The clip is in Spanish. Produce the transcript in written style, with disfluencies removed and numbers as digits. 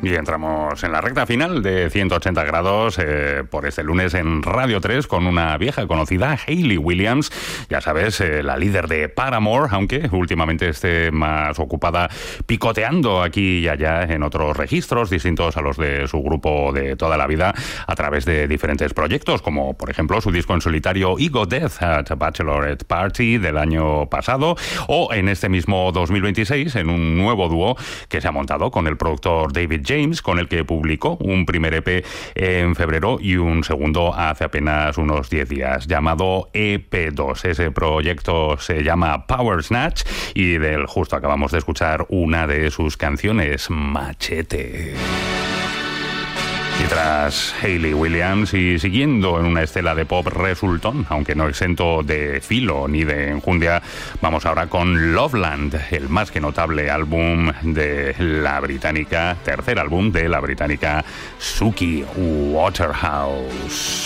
Y entramos en la recta final de 180 grados por este lunes en Radio 3 con una vieja conocida, Hayley Williams, ya sabes, la líder de Paramore, aunque últimamente esté más ocupada picoteando aquí y allá en otros registros distintos a los de su grupo de toda la vida a través de diferentes proyectos, como por ejemplo su disco en solitario Ego Death at a Bachelorette Party del año pasado, o en este mismo 2026 en un nuevo dúo que se ha montado con el productor David James, con el que publicó un primer EP en febrero y un segundo hace apenas unos 10 días, llamado EP2. Ese proyecto se llama Power Snatch y del justo acabamos de escuchar una de sus canciones, Machete. Y tras Hayley Williams y siguiendo en una estela de pop resultón, aunque no exento de filo ni de enjundia, vamos ahora con Loveland, el más que notable álbum de la británica, tercer álbum de la británica Suki Waterhouse.